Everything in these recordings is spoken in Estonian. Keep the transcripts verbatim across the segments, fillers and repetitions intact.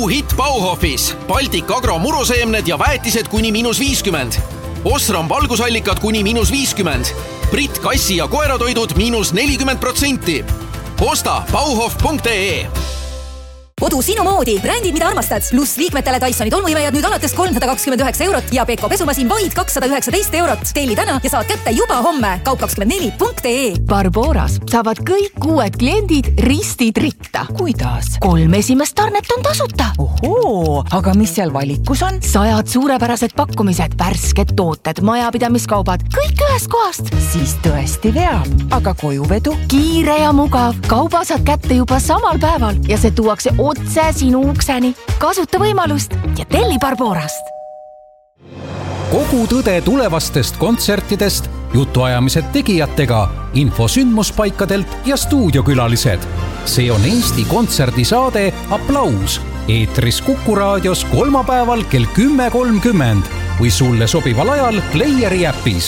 Kuuhitt Bauhofis. Baltic Agro muruseemned ja väetised kuni miinus viiskümmend. Osram valgusallikad kuni miinus viiskümmend. Brit kassi ja koeratoidud miinus nelikümmend protsenti. Osta bauhof punkt ee. Kodu sinu moodi, brändid, mida armastad, pluss liikmetele Dysoni tolmuimejad nüüd alates kolmsada kakskümmend üheksa eurot ja Beko pesumasin vaid kakssada üheksateist eurot. Telli täna ja saad kätte juba homme. kaup kakskümmend neli punkt ee. Barboras saavad kõik uued kliendid ristid ritta. Kuidas? Kolm esimest tarnet on tasuta. Ohoo, aga mis seal valikus on? Sajad suurepärased pakkumised, värsked tooted, majapidamiskaubad, kõik ühest kohast. Siis tõesti veab. Aga kojuvedu? Kiire ja mugav. Kauba saad kätte juba samal päeval ja see tuuakse otse sinu ukseni. Kasuta võimalust ja telli Barborast. Kogu tõde tulevastest kontsertidest, jutuajamised tegijatega, info sündmuspaikadelt ja stuudiokülalised. See on Eesti kontserdisaade Applaus. Eetris Kuku raadios kolmapäeval kell kümme kolmkümmend või sulle sobival ajal Playeri äpis.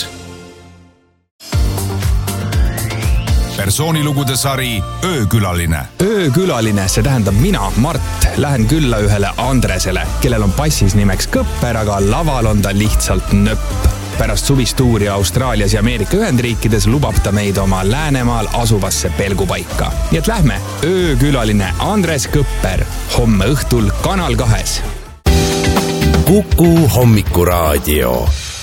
Persoonilugude sari Öökülaline. Öökülaline, see tähendab mina, Mart, lähen külla ühele Andresele, kellel on passis nimeks Kõpper, aga laval on ta lihtsalt nöpp. Pärast suvistuuri Austraalias ja Ameerika Ühendriikides lubab ta meid oma Läänemaal asuvasse pelgupaika. Nii et lähme, Öökülaline Andres Kõpper, homme õhtul Kanal kahes. Kuku hommikuraadio.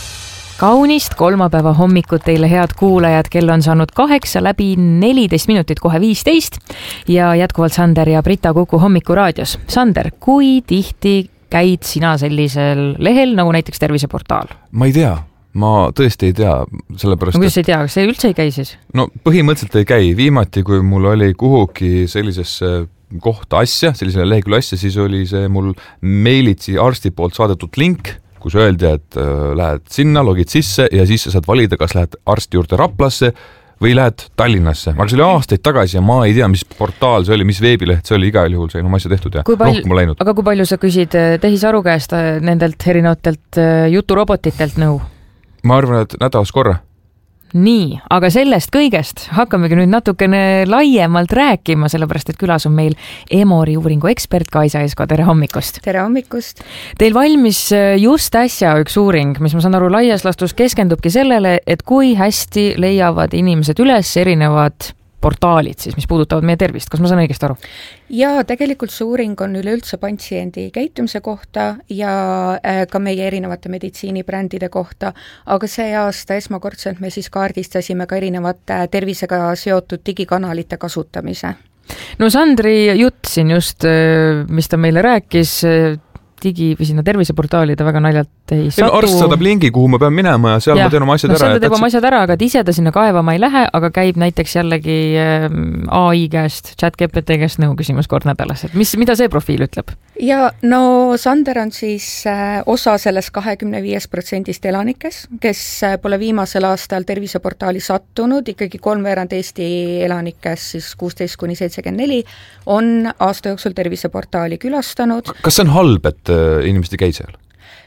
Kaunist kolmapäeva hommikut teile, head kuulajad, kell on saanud kaheksa läbi neliteist minutit, kohe viisteist ja jätkuvalt Sander ja Brita Kuku hommikuraadios. Sander, kui tihti käid sina sellisel lehel nagu näiteks Terviseportaal? Ma ei tea, ma tõesti ei tea, sellepärast... No, kuidas ei tea, kas see üldse ei käi siis? No põhimõtteliselt ei käi. Viimati, kui mul oli kuhugi sellisesse kohta asja, sellisele lehekülle asja, siis oli see mul meilitsi arsti poolt saadetud link, kus öeldi, et lähed sinna, logid sisse ja siis sa saad valida, kas lähed arsti juurde Raplasse või lähed Tallinnasse. Aga see oli aastaid tagasi ja ma ei tea, mis portaal see oli, mis veebileht see oli, igal juhul see on oma asja tehtud ja palju, rohkem läinud. Aga kui palju sa küsid tehisaru käest nendelt erinevatelt juturobotitelt nõu? Ma arvan, et nädalas korra. Nii, aga sellest kõigest hakkamegi nüüd natukene laiemalt rääkima, sellepärast, et külas on meil Emori uuringu ekspert Kaisa Esko. Tere hommikust! Tere hommikust! Teil valmis just äsja üks uuring, mis ma saan aru laias lastus keskendubki sellele, et kui hästi leiavad inimesed üles erinevad portaalid, siis, mis puudutavad meie tervist. Kas ma saan õigesti aru? Ja tegelikult see uuring on üleüldse patsiendi käitumise kohta ja ka meie erinevate meditsiinibrändide kohta, aga see aasta esmakordselt me siis kaardistasime ka erinevate tervisega seotud digikanalite kasutamise. No Sandri jutt siin just, mis ta meile rääkis, digi või sinna terviseportaali ta väga naljalt ei satu. No, arst saadab lingi, kuhu ma pean minema ja seal ja, ma teen oma asjad no, ära. Seal ta teeb oma asjad ära, aga ise ta sinna kaevama ei lähe, aga käib näiteks jällegi A I käest, chat G P T käest nõu küsimus kord nädalas. Et mis, mida see profiil ütleb? Ja no Sander on siis osa sellest kahekümne viis protsendist elanikes, kes pole viimasel aastal terviseportaali sattunud, ikkagi kolmveerand Eesti elanikes, siis kuusteist kuni seitsekümmend neli, on aasta jooksul terviseportaali külastanud. Kas see on halb, et inimesed ei käi seal?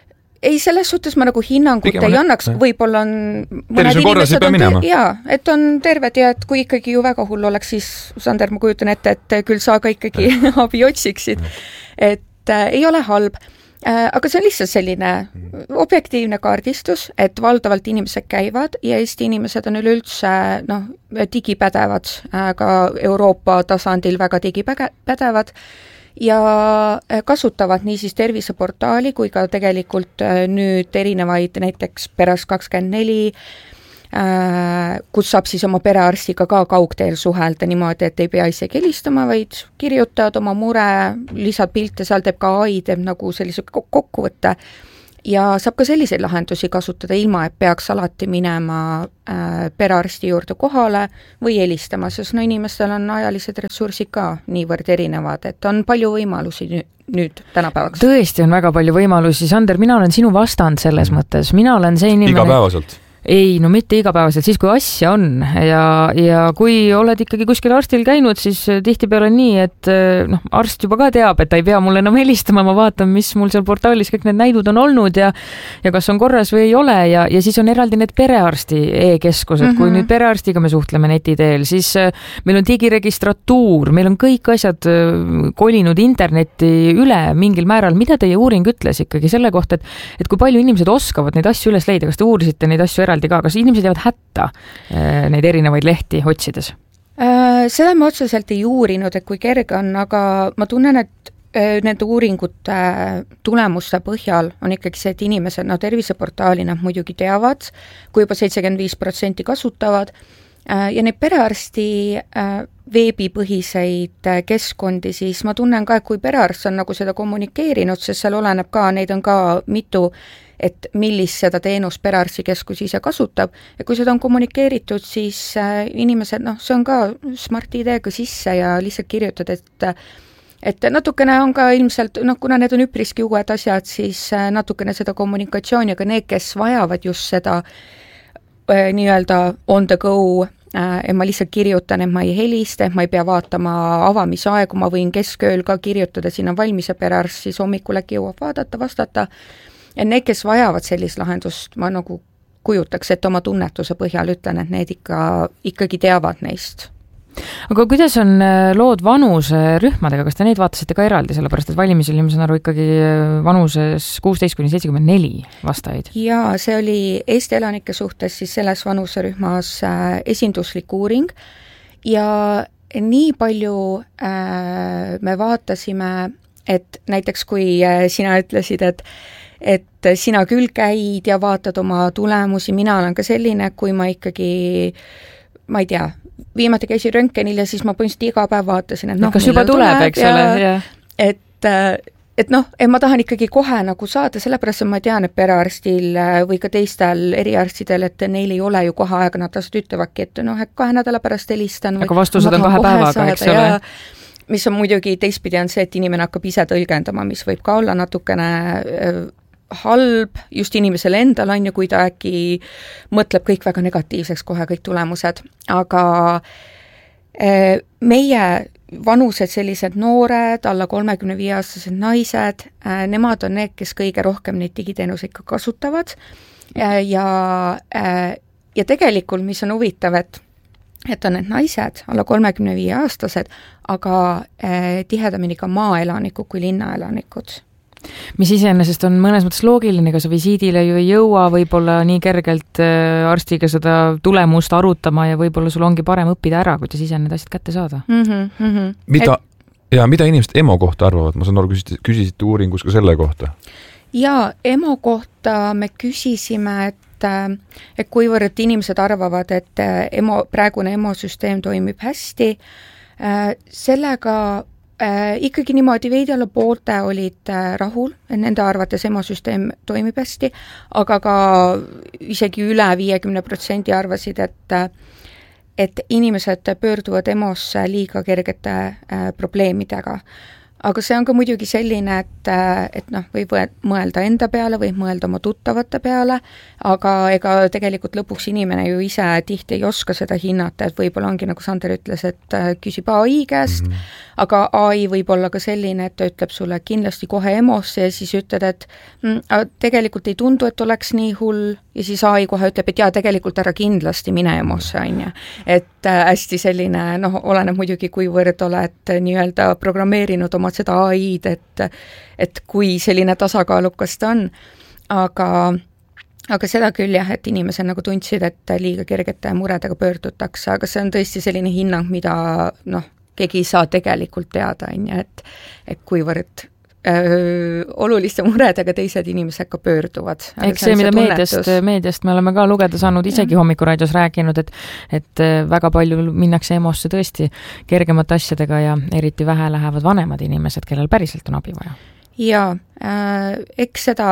Ei, selles suhtes ma nagu hinnangut Pigem ei annaks, võib-olla on tervise korras ei pea minema. Jaa, et on terved ja et kui ikkagi ju väga hull oleks, siis Sander, ma kujutan ette, et küll sa ka ikkagi abi otsiksid. Et äh, ei ole halb, äh, aga see on lihtsalt selline objektiivne kaardistus, et valdavalt inimesed käivad ja Eesti inimesed on üleüldse noh, digipädevad, äh, ka Euroopa tasandil väga digipädevad ja kasutavad nii siis terviseportaali kui ka tegelikult nüüd erinevaid näiteks Peres kakskümmend neli, kus saab siis oma perearstiga ka kaugteel suhelda niimoodi, et ei pea isegi helistama, vaid kirjutad oma mure, lisad pilte, seal teeb ka A I, teeb nagu sellise kokkuvõtte ja saab ka selliseid lahendusi kasutada ilma, et peaks alati minema äh, perearsti juurde kohale või helistama, sest no inimestel on ajalised ressursid ka niivõrd erinevad, et on palju võimalusi nüüd, nüüd tänapäevaks. Tõesti on väga palju võimalusi. Sander, mina olen sinu vastand selles mõttes. Mina olen see inimene... Igapäevaselt. ei, no mitte igapäevaselt, siis kui asja on ja, ja kui oled ikkagi kuskil arstil käinud, siis tihtipeale nii, et noh, arst juba ka teab, et ta ei pea mulle enam helistama, ma vaatan, mis mul seal portaalis kõik need näidud on olnud ja, ja kas on korras või ei ole ja, ja siis on eraldi need perearsti e-keskused, mm -hmm. kui nüüd perearstiga me suhtleme neti teel, siis meil on digiregistratuur, meil on kõik asjad kolinud internetti üle mingil määral. Mida teie uuring ütles ikkagi selle kohta, et, et kui palju inimesed oskavad neid asju üles leida, kas te uurisite neid asju eraldi ka, kas inimesed jäävad hätta neid erinevaid lehti otsides? Seda me otseselt ei uurinud, et kui kerge on, aga ma tunnen, et nende uuringute tulemuste põhjal on ikkagi see, et inimesed, no terviseportaali nad muidugi teavad, kui juba seitsekümmend viis protsenti kasutavad ja neid perearsti veebipõhiseid keskkondi, siis ma tunnen ka, et kui perearst on nagu seda kommunikeerinud, sest seal oleneb ka, neid on ka mitu, et millist seda teenust perearstikeskus ise kasutab ja kui seda on kommunikeeritud, siis inimesed, noh, see on ka Smart I D-ga sisse ja lihtsalt kirjutad, et et natukene on ka ilmselt, noh, kuna need on üpriski uued asjad, siis natukene seda kommunikatsiooni, aga need, kes vajavad just seda äh, nii-öelda on the go, äh, et ma lihtsalt kirjutan, et ma ei helista, et ma ei pea vaatama avamisaegu, ma võin keskööl ka kirjutada, siin on valmis ja perearst, siis hommikul äkki jõuab vaadata, vastata, ja need, kes vajavad sellist lahendust, ma nagu kujutaks, et oma tunnetuse põhjal ütlen, et need ikka, ikkagi teavad neist. Aga kuidas on lood vanuserühmadega, kas te neid vaatasite ka eraldi, sellepärast et valimisel ma saan aru ikkagi vanuses kuusteist kuni seitsekümmend neli vastajaid? Jaa, see oli Eesti elanike suhtes siis selles vanuserühmas esinduslik uuring ja nii palju äh, me vaatasime, et näiteks kui sina ütlesid, et et sina küll käid ja vaatad oma tulemusi, mina olen ka selline, kui ma ikkagi, ma ei tea, viimati käisin röntgenil ja siis ma põhimõtteliselt iga päev vaatasin, et noh, kas juba tuleb, tuleb, eks ole, jah. Et, et noh, et ma tahan ikkagi kohe nagu saada, sellepärast et ma tean, et perearstil või ka teistel eriarstidel, et neil ei ole ju kohe aega, nad tasud ütlevadki, et noh, et kahe nädala pärast helistan. Aga vastused on kahe päevaga, eks ole. Ja, mis on muidugi teistpidi on see, et inimene hakkab ise tõlgendama, mis võib ka olla natukene halb just inimesele endal on ju, kui ta äkki mõtleb kõik väga negatiivseks kohe, kõik tulemused, aga meie vanused sellised noored, alla kolmekümne viie aastased naised, nemad on need, kes kõige rohkem neid digiteenuseid ka kasutavad ja, ja tegelikult, mis on huvitav, et et on need naised, alla kolmekümne viie aastased, aga tihedamini ka maaelanikud kui linnaelanikud. Mis iseenesest on mõnes mõttes loogiline, ega sa visiidile ju ei jõua võib-olla nii kergelt arstiga seda tulemust arutama ja võib-olla sul ongi parem õppida ära, kuidas ise need asjad kätte saada. Mm-hmm, mm-hmm. Mida, ja mida inimesed E M O kohta arvavad? Ma saan aru, küsisite, küsisite uuringus ka selle kohta. Ja E M O kohta me küsisime, et, et kuivõrd inimesed arvavad, et E M O, praegune E M O süsteem toimib hästi, sellega Äh, ikkagi niimoodi veidi alla poolte olid äh, rahul, et nende arvates E M O süsteem toimib hästi, aga ka isegi üle viiekümne protsendi arvasid, et et inimesed pöörduvad E M O-sse liiga kergete äh, probleemidega. Aga see on ka muidugi selline, et, et noh, võib mõelda enda peale, võib mõelda oma tuttavate peale, aga ega tegelikult lõpuks inimene ju ise tihti ei oska seda hinnata, et võib-olla ongi, nagu Sander ütles, et küsib A I käest, mm-hmm. aga A I võib olla ka selline, et ta ütleb sulle kindlasti kohe E M O-sse ja siis ütled, et mm, tegelikult ei tundu, et oleks nii hull ja siis A I kohe ütleb, et jaa, tegelikult ära kindlasti mine E M O-sse, on ju. Et äh, hästi selline, noh, oleneb muidugi, kuivõrd oled nii-öelda programmeerinud oma seda A I-d, et, et kui selline tasakaalukas ta on, aga, aga seda küll jah, et inimesed nagu tundsid, et liiga kergete muredega pöördutakse, aga see on tõesti selline hinnang, mida noh, keegi ei saa tegelikult teada, on ju, et, et kuivõrd Öö, oluliste muredega teised inimesed ka pöörduvad. Eks see, see, mida meediast, meediast me oleme ka lugeda saanud, isegi hommikuraadios rääkinud, et, et väga palju minnakse E M O-sse tõesti kergemate asjadega ja eriti vähe lähevad vanemad inimesed, kellel päriselt on abi vaja. Jaa, äh, eks seda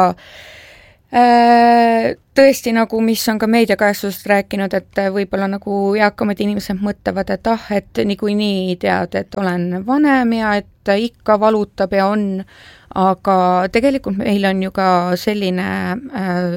äh, tõesti nagu, mis on ka meediakajastust rääkinud, et võib-olla nagu eakamad inimesed mõtlevad, et ah, et niikuinii tead, et olen vanem ja et ikka valutab ja on, aga tegelikult meil on ju ka selline äh,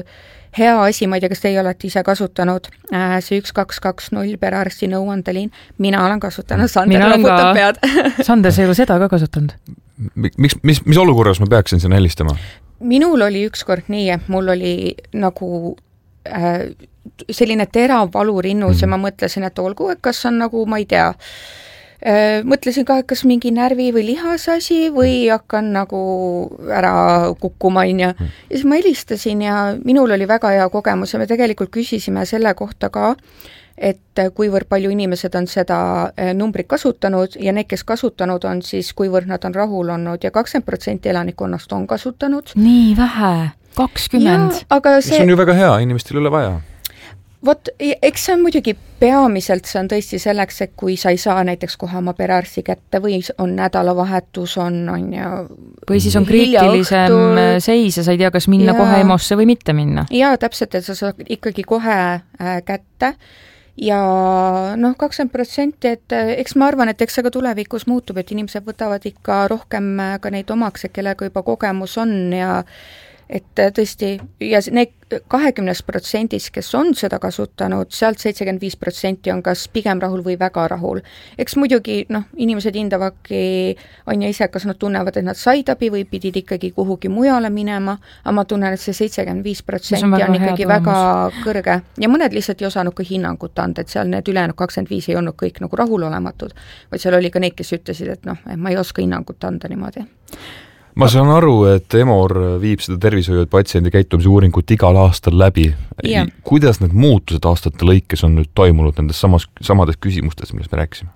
hea asi, ma ei tea, kas teie olete ise kasutanud, see üks kaks kaks null perearsti nõuandeliin, mina olen kasutanud, Sander loputab pead. Sander, sa ei ole seda ka kasutanud? Miks, mis, mis olukorras ma peaksin sinna helistama? Minul oli ükskord nii, et mul oli nagu äh, selline terav valurinnus mm. ja ma mõtlesin, et olgu, et kas on nagu, ma ei tea, mõtlesin ka, et kas mingi närvi või lihasasi või hakkan nagu ära kukkuma, ja. ja siis ma helistasin ja minul oli väga hea kogemus ja me tegelikult küsisime selle kohta ka, et kuivõrd palju inimesed on seda numbrit kasutanud ja need, kes kasutanud on, siis kuivõrd nad on rahul olnud ja kakskümmend protsenti elanikkonnast on kasutanud. Nii vähe, kakskümmend. Aga see... see on ju väga hea, inimestel ei ole vaja. Vot, eks see on muidugi peamiselt, see on tõesti selleks, et kui sa ei saa näiteks kohe oma perearsti kätte või on nädalavahetus, on, on ja või siis on kriitilisem õhtul. Seis ja sa ei tea, kas minna ja. Kohe EMO-sse või mitte minna. Jaa, täpselt, et sa saad ikkagi kohe äh, kätte ja noh, kakskümmend protsenti, et eks ma arvan, et eks see ka tulevikus muutub, et inimesed võtavad ikka rohkem ka neid omaks, et kellega juba kogemus on ja et tõesti, ja need kahekümnest protsendist, kes on seda kasutanud, sealt seitsekümmend viis protsenti on kas pigem rahul või väga rahul. Eks muidugi, noh, inimesed hindavadki, on ja ise, kas nad tunnevad, et nad said abi või pidid ikkagi kuhugi mujale minema, aga ma tunnen, et see seitsekümmend viis protsenti on, on ikkagi väga kõrge. Ja mõned lihtsalt ei osanud ka hinnangut anda, et seal need ülejäänud kakskümmend viis ei olnud kõik nagu rahulolematud, vaid seal oli ka neid, kes ütlesid, et noh, ma ei oska hinnangut anda niimoodi. Ma saan aru, et EMOR viib seda tervishoiu patsiendi käitumise uuringut igal aastal läbi. Yeah. Kuidas need muutused aastate lõikes on nüüd toimunud nendes samas, samades küsimustes, millest me rääkisime?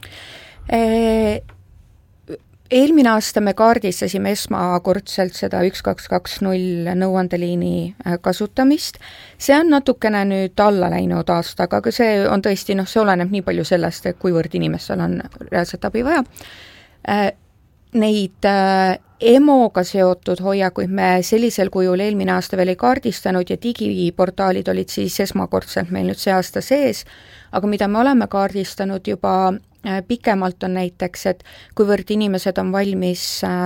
Eelmine aasta me kaardistasime esmakordselt seda üks kaks kaks null nõuandeliini kasutamist. See on natukene nüüd alla läinud aastaga, aga see on tõesti, noh, see oleneb nii palju sellest, et kuivõrd inimestel on reaalselt abi vaja. Neid EMO-ga seotud hoiakuid me sellisel kujul eelmine aasta veel ei kaardistanud ja digiportaalid olid siis esmakordselt meil nüüd see aasta sees, aga mida me oleme kaardistanud juba pikemalt on näiteks, et kuivõrd inimesed on valmis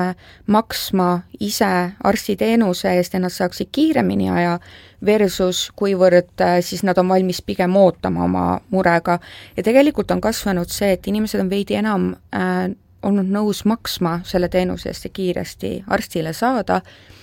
maksma ise arstiteenuse eest ja nad saaksid kiiremini aja versus kuivõrd siis nad on valmis pigem ootama oma murega. Ja tegelikult on kasvanud see, et inimesed on veidi enam äh, olnud nõus maksma selle teenuse eest ja kiiresti arstile saada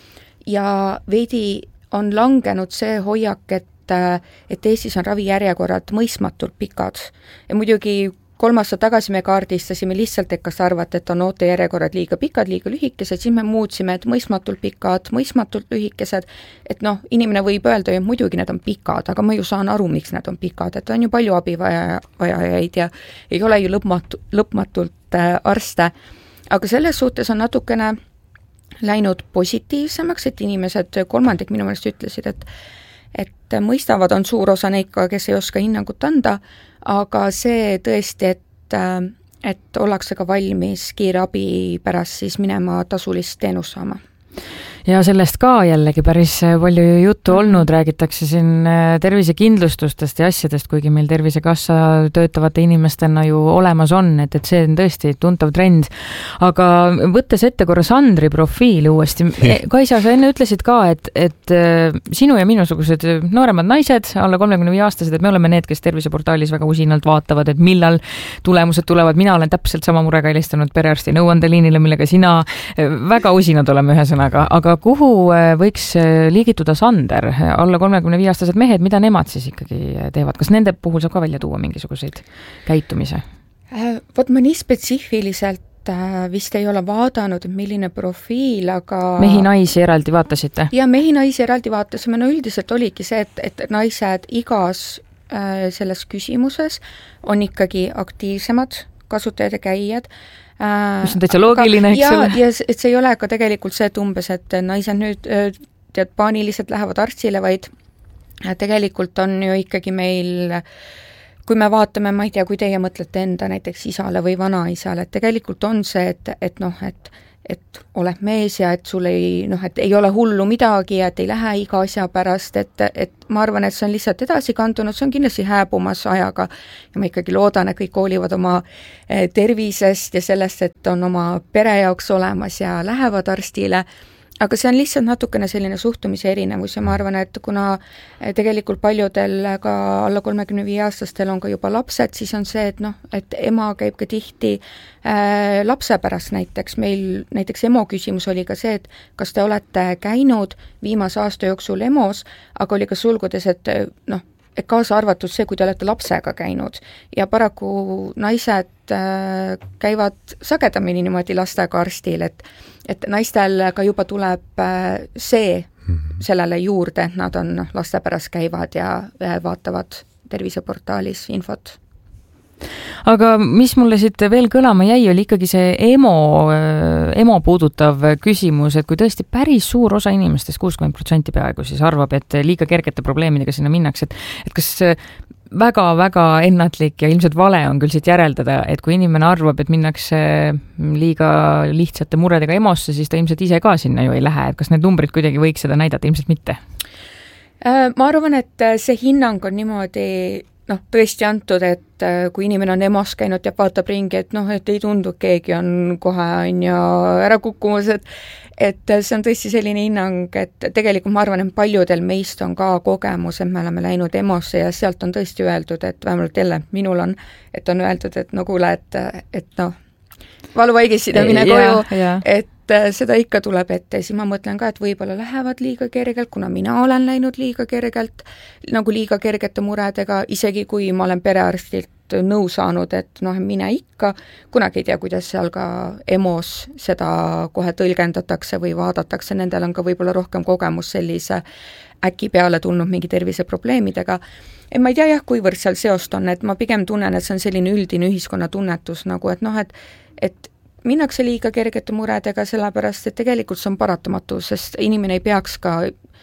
ja veidi on langenud see hoiak, et, et Eestis on ravijärjekorrad mõistmatult pikad. Ja muidugi kolm aastat tagasi me kaardistasime lihtsalt, et kas arvate, et on ootejärjekorrad liiga pikad, liiga lühikesed, siis me muutsime, et mõistmatult pikad, mõistmatult lühikesed, et noh, inimene võib öelda, et muidugi need on pikad, aga ma ju saan aru, miks need on pikad, et on ju palju abivajajaid ja ei ole ju lõpmatu, lõpmatult arste, aga selles suhtes on natukene läinud positiivsemaks, et inimesed kolmandik minu meelest ütlesid, et et mõistavad, on suur osa neid ka, kes ei oska hinnangut anda, aga see tõesti, et, et ollakse ka valmis kiire abi pärast siis minema tasulist teenust saama. Ja sellest ka jällegi päris palju juttu olnud, räägitakse siin tervisekindlustustest ja asjadest, kuigi meil Tervisekassa töötavate inimestena ju olemas on, et, et see on tõesti tuntav trend. Aga võttes ette korra Sandri profiili uuesti, Kaisa, sa enne ütlesid ka, et, et sinu ja minusugused nooremad naised, alla kolmekümne viie aastased, et me oleme need, kes terviseportaalis väga usinalt vaatavad, et millal tulemused tulevad. Mina olen täpselt sama murega helistanud perearsti nõuandeliinile, millega sina väga usinad oleme ühe sõnaga, aga kuhu võiks liigituda Sander, alla kolmekümne viie aastased mehed, mida nemad siis ikkagi teevad? Kas nende puhul saab ka välja tuua mingisuguseid käitumise? Vot ma nii spetsiifiliselt vist ei ole vaadanud, et milline profiil, aga... Mehi-naisi eraldi vaatasite? Ja mehi-naisi eraldi vaatasime, no üldiselt oligi see, et, et naised igas äh, selles küsimuses on ikkagi aktiivsemad kasutajad ja käijad, mis on täitsa loogiline, eks ole? Ja, ja et see ei ole ka tegelikult see, et umbes, et naised nüüd tead, paaniliselt lähevad arstile, vaid tegelikult on ju ikkagi meil, kui me vaatame, ma ei tea, kui teie mõtlete enda näiteks isale või vanaisale, et tegelikult on see, et, et noh, et et oled mees ja et sul ei, noh, et ei ole hullu midagi ja et ei lähe iga asja pärast, et, et ma arvan, et see on lihtsalt edasi kandunud, see on kindlasti hääbumas ajaga ja ma ikkagi loodan, et kõik hoolivad oma tervisest ja sellest, et on oma pere jaoks olemas ja lähevad arstile, aga see on lihtsalt natukene selline suhtumise erinevus ja ma arvan, et kuna tegelikult paljudel ka alla kolmekümne viie aastastel on ka juba lapsed, siis on see, et noh, et ema käib ka tihti äh, lapse pärast näiteks, meil näiteks emo küsimus oli ka see, et kas te olete käinud viimase aasta jooksul emos, aga oli ka sulgudes, et noh, et kaasa arvatud see, kui te olete lapsega käinud ja paraku naised äh, käivad sagedamini niimoodi lastega arstil, et et naistel ka juba tuleb äh, see sellele juurde, et nad on laste pärast käivad ja äh, vaatavad terviseportaalis infot. Aga mis mulle siit veel kõlama jäi, oli ikkagi see emo, emo puudutav küsimus, et kui tõesti päris suur osa inimestest, kuuskümmend protsenti peaaegu siis arvab, et liiga kergete probleemidega sinna minnakse, et, et kas väga-väga ennatlik ja ilmselt vale on küll siit järeldada, et kui inimene arvab, et minnakse liiga lihtsate muredega emosse, siis ta ilmselt ise ka sinna ju ei lähe, et kas need numbrid kuidagi võiks seda näidata, ilmselt mitte? Ma arvan, et see hinnang on niimoodi noh, tõesti antud, et kui inimene on emos käinud ja vaatab ringi, et noh, et ei tundu, keegi on kohe on ja ära kukkumas, et et see on tõesti selline hinnang, et tegelikult ma arvan, et paljudel meist on ka kogemus, et me oleme läinud emosse ja sealt on tõesti öeldud, et vähemalt jälle minul on, et on öeldud, et no kuule, et, et noh, valuvaigisid ja mine koju, et seda ikka tuleb ette, siis ma mõtlen ka, et võib-olla lähevad liiga kergelt, kuna mina olen läinud liiga kergelt, nagu liiga kergete muredega, isegi kui ma olen perearstilt nõu saanud, et noh, mine ikka, kunagi ei tea, kuidas seal ka emos seda kohe tõlgendatakse või vaadatakse, nendel on ka võib-olla rohkem kogemus sellise äkki peale tulnud mingi terviseprobleemidega. Et ma ei tea jah, kuivõrd seal seost on, et ma pigem tunnen, et see on selline üldine ühiskonna tunnetus nagu, et noh, et, et minnakse liiga kergete muredega, sellepärast, et tegelikult see on paratamatu, sest inimene ei peaks ka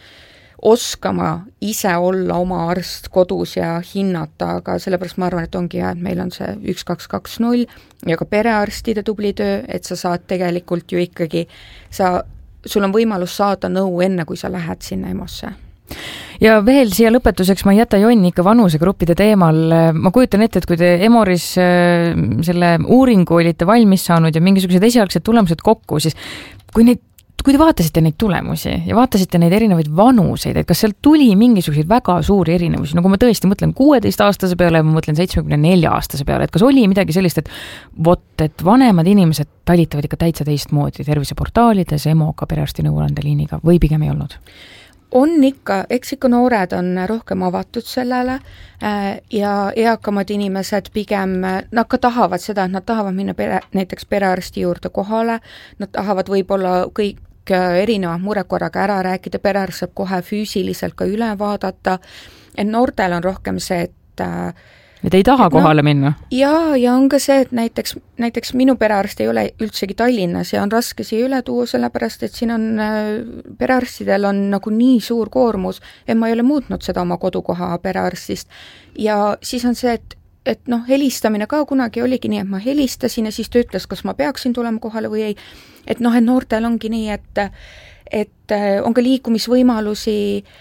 oskama ise olla oma arst kodus ja hinnata, aga sellepärast ma arvan, et ongi hea, et meil on see üks kaks kaks null ja ka perearstide tubli töö, et sa saad tegelikult ju ikkagi, sa, sul on võimalus saada nõu enne, kui sa lähed sinna emosse. Ja veel siia lõpetuseks ma ei jäta jonni ikka vanusegruppide teemal. Ma kujutan ette, et kui te Emoris selle uuringu olite valmis saanud ja mingisugused esialgsed tulemused kokku, siis kui neid kui te vaatasite neid tulemusi ja vaatasite neid erinevaid vanuseid, et kas seal tuli mingisuguseid väga suuri erinevusi, nagu ma tõesti mõtlen kuueteist aastase peale ja ma mõtlen seitsmekümne nelja aastase peale, et kas oli midagi sellist, et vot, et vanemad inimesed talitavad ikka täitsa teistmoodi terviseportaalides, emoga, perearsti nõuandeliiniga või pigem ei olnud? On ikka, eks ikka noored on rohkem avatud sellele ja eakamad inimesed pigem, nad ka tahavad seda, et nad tahavad minna pere, näiteks perearsti juurde kohale, nad tahavad võib-olla kõik erinevad mured korraga ära rääkida, perearst saab kohe füüsiliselt ka üle vaadata, et noortel on rohkem see, et et ei taha kohale no, minna? Jaa, ja on ka see, et näiteks, näiteks minu perearst ei ole üldsegi Tallinnas ja on raske siia üle tuua, sellepärast et siin on, perearstidel on nagu nii suur koormus, et ma ei ole muutnud seda oma kodukoha perearstist. Ja siis on see, et, et noh, helistamine ka kunagi oligi nii, et ma helistasin ja siis ta ütles, kas ma peaksin tulema kohale või ei. Et noh, et noortel ongi nii, et et on ka liikumisvõimalusi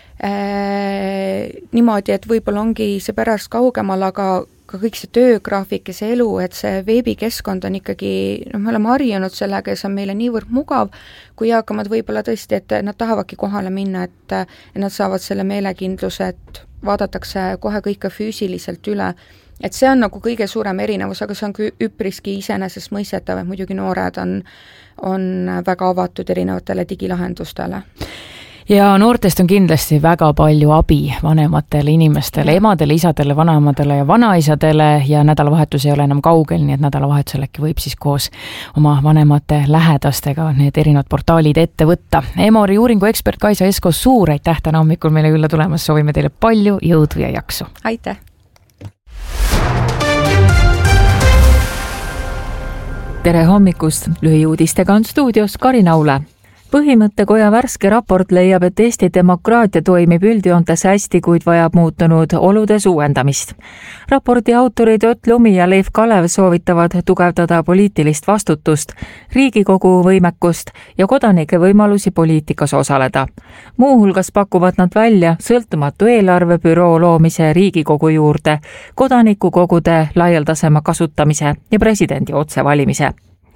äh, niimoodi, et võib-olla ongi see pärast kaugemal, aga ka kõik see töögraafik ja see elu, et see veebikeskkond on ikkagi, noh, me oleme harjunud sellega ja see on meile niivõrd mugav, kui eakamad võib-olla tõesti, et nad tahavadki kohale minna, et, et nad saavad selle meelekindluse, et vaadatakse kohe kõike füüsiliselt üle. Et see on nagu kõige suurem erinevus, aga see on üpriski iseenesest mõistetav, et muidugi noored on, on väga avatud erinevatele digilahendustele. Ja noortest on kindlasti väga palju abi vanematele inimestele, emadele, isadele, vanaemadele ja vanaisadele ja nädalavahetus ei ole enam kaugel, nii et nädalavahetusel äkki võib siis koos oma vanemate lähedastega need erinevad portaalid ette võtta. Emori uuringu ekspert Kaisa Esko, suur aitäh täna hommikul meile külla tulemas, soovime teile palju jõudu ja jaksu. Aitäh! Tere hommikust, lühiuudistega on stuudios Karin Aule. Põhimõttekoja värske raport leiab, et Eesti demokraatia toimib üldjoontes hästi, kuid vajab muutunud oludes uuendamist. Raporti autorid Ott Lumi ja Leif Kalev soovitavad tugevdada poliitilist vastutust, Riigikogu võimekust ja kodanike võimalusi poliitikas osaleda. Muuhulgas pakuvad nad välja sõltumatu eelarvebüroo loomise Riigikogu juurde, kodanikukogude laialdasema kasutamise ja presidendi otsevalimise.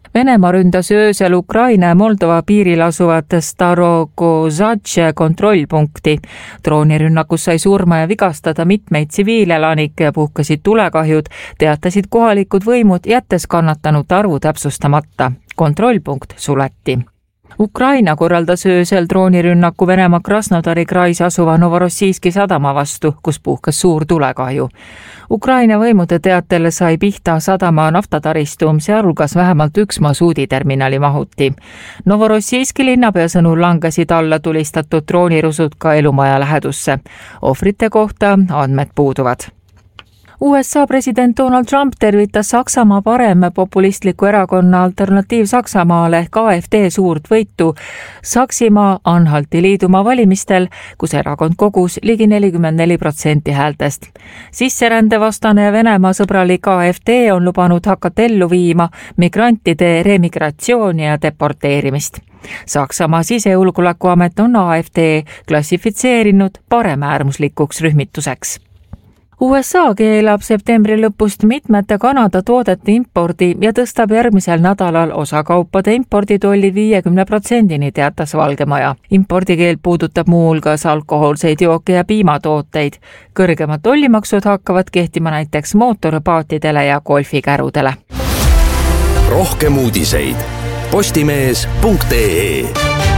Venemaa ründas öösel Ukraina ja Moldova piiril asuvat Starogozadže kontrollpunkti. Droonirünnakus sai surma ja vigastada mitmeid tsiviilelanikke ja puhkasid tulekahjud, teatasid kohalikud võimud, jättes kannatanute arvu täpsustamata. Kontrollpunkt suleti. Ukraina korraldas öösel droonirünnaku Venemaa Krasnodari krais asuva Novorossijski sadama vastu, kus puhkas suur tulekahju. Ukraina võimude teatel sai pihta sadama naftataristu, sealhulgas vähemalt üks masuuditerminali mahuti. Novorossijski linnapea sõnul langesid alla tulistatud droonirusud ka elumaja lähedusse. Ohvrite kohta andmed puuduvad. U S A president Donald Trump tervitas Saksamaa parem populistliku erakonna Alternatiiv Saksamaale ehk A F D suurt võitu Saksimaa Anhalti liidumaa valimistel, kus erakond kogus ligi nelikümmend neli protsenti häältest. Sisserändevastane ja Venemaa sõbralik A F D on lubanud hakata ellu viima migrantide remigratsiooni ja deporteerimist. Saksamaa sisejulgeolekuamet on A F D klassifitseerinud paremäärmuslikuks rühmituseks. U S A keelab septembri lõpust mitmete Kanada toodete impordi ja tõstab järgmisel nädalal osakaupade imporditolli viiekümne protsendini, teatas Valgemaja. Impordikeel puudutab muu hulgas alkohoolseid jooke ja piimatooteid. Kõrgemad tollimaksud hakkavad kehtima näiteks mootorpaatidele ja golfikärudele. Rohkem uudiseid postimees punkt ee.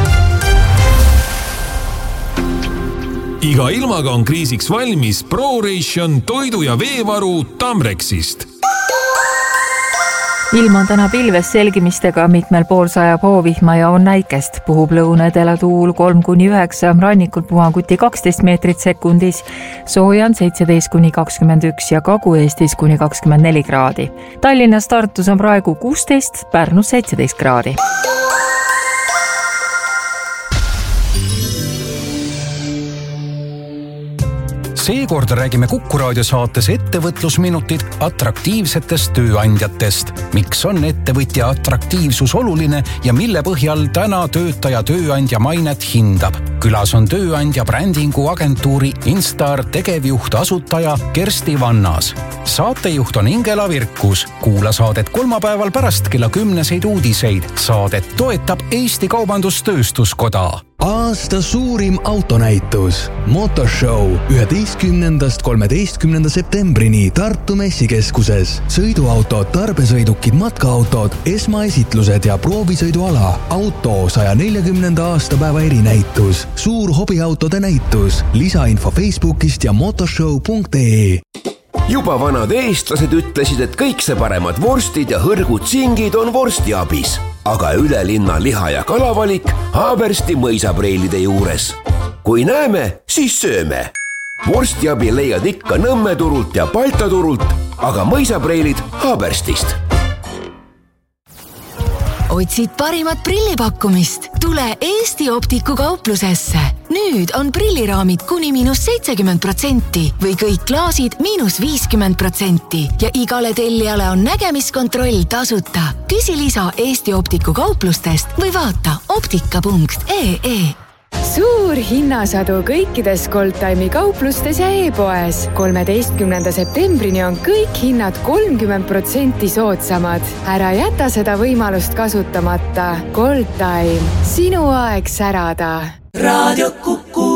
Iga ilmaga on kriisiks valmis ProRation toidu- ja veevaru Tamrexist. Ilm on täna pilves selgimistega, mitmel pool sajab hoovihma ja on näikest. Puhub lõunedele tuul kolm kuni üheksa, rannikul puhanguti kaksteist meetrit sekundis, soojan seitseteist kuni kakskümmend üks ja Kagu-Eestis kuni kakskümmend neli kraadi. Tallinnas Tartus on praegu kuusteist, Pärnus seitseteist kraadi. Seekord räägime Kuku raadio saates ettevõtlusminutid atraktiivsetest tööandjatest. Miks on ettevõtja atraktiivsus oluline ja mille põhjal täna töötaja tööandja mainet hindab? Külas on tööandja brändingu agentuuri Instar tegevjuht asutaja Kersti Vannas. Saatejuht on Ingela Virkus. Kuula saadet kolmapäeval pärast kella kümneseid uudiseid. Saadet toetab Eesti Kaubandustööstuskoda. Aasta suurim autonäitus Motorshow üheteistkümnendast kolmeteistkümnenda septembrini Tartu messikeskuses. Sõiduautod, tarbesõidukid, matkaautod, esmaesitlused ja proovisõiduala. Auto saja neljakümnenda aastapäeva erinäitus. Suur hobiautode näitus. Lisainfo Facebookist ja motorshow punkt ee. Juba vanad eestlased ütlesid, et kõik see paremad vorstid ja hõrgud singid on vorstiabis. Aga üle linna liha- ja kalavalik Haabersti mõisapreilide juures. Kui näeme, siis sööme. Vorstiabi leiad ikka Nõmme turult ja Balta turult, aga mõisapreilid Haaberstist. Otsid parimat prillipakkumist? Tule Eesti Optiku kauplusesse. Nüüd on prilliraamid kuni miinus seitsekümmend protsenti või kõik klaasid miinus viiskümmend protsenti ja igale tellijale on nägemiskontroll tasuta. Küsi lisa Eesti Optiku kauplustest või vaata optika punkt ee. Suur hinnasadu kõikides Goldtime'i kauplustes ja e-poes. kolmeteistkümnenda septembrini on kõik hinnad kolmkümmend protsenti soodsamad. Ära jäta seda võimalust kasutamata. Goldtime. Sinu aeg särada. Raadio Kuku.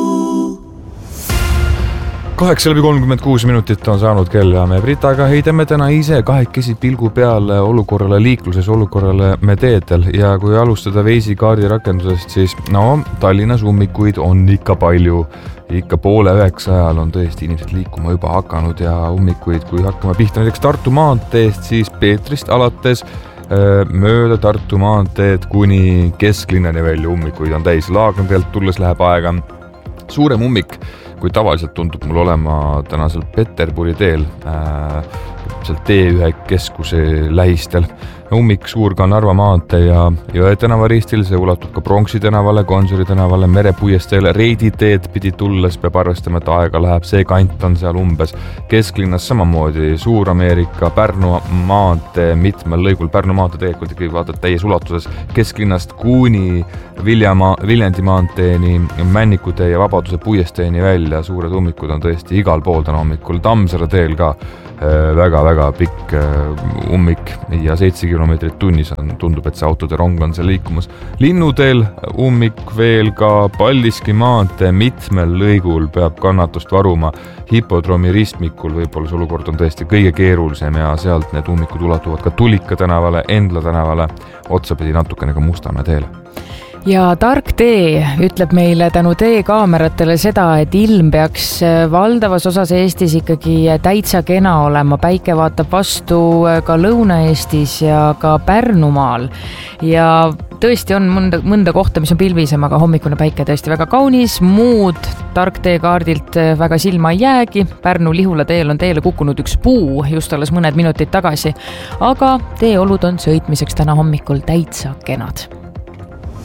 Kaheksa läbi kolmkümmend kuus minutit on saanud kell ja me Britaga heidame täna ise kahekesi pilgu peale olukorrale liikluses, olukorrale me teedel ja kui alustada Waze'i kaardi rakendusest, siis no Tallinnas ummikuid on ikka palju. Ikka poole üheksa ajal on tõesti inimesed liikuma juba hakanud ja ummikuid, kui hakkame pihta näiteks Tartu maanteest, siis Peetrist alates mööda Tartu maanteed kuni kesklinnani välja ummikuid on täis. Laagna pealt tulles läheb aega. Suurem ummik, kui tavaliselt tundub mul olema tänasel Peterburi teel, äh, seal T ühe keskuse lähistel. Ummik suur ka Narva maantee ja Jõe tänavaristil, see ulatub ka Pronksi tänavale, Gonsiori tänavale, Merepuiesteele, Reidi teed pidi tulles peab arvestama, et aega läheb, see kant on seal umbes. Kesklinnas samamoodi Suur-Ameerika, Pärnu maantee, mitmel lõigul Pärnu maantee tegelikult ikkagi vaatad täies ulatuses Kesklinnast kuni Viljama, Viljandi maanteeni, Männikutee ja Vabaduse puiesteeni välja. Suured ummikud on tõesti igal pool täna hommikul. Tammsaare teel ka väga-väga pikk ummik ja seitsekümmend kilomeetrit tunnis on, tundub, et see autode rong on seal liikumas. Linnuteel ummik veel ka Paldiski maantee mitmel lõigul peab kannatust varuma. Hipodroomi ristmikul võib-olla see olukord on tõesti kõige keerulisem ja sealt need ummikud ulatuvad ka Tulika tänavale, Endla tänavale, otsapidi natukene ka Mustamäe teele. Ja tark tee ütleb meile tänu teekaameratele seda, et ilm peaks valdavas osas Eestis ikkagi täitsa kena olema. Päike vaatab vastu ka Lõuna-Eestis ja ka Pärnumaal. Ja tõesti on mõnda, mõnda kohta, mis on pilvisem, aga hommikune päike tõesti väga kaunis. Muud tark tee kaardilt väga silma ei jäägi. Pärnu-Lihula teel on teele kukkunud üks puu just alles mõned minutid tagasi. Aga teeolud on sõitmiseks täna hommikul täitsa kenad.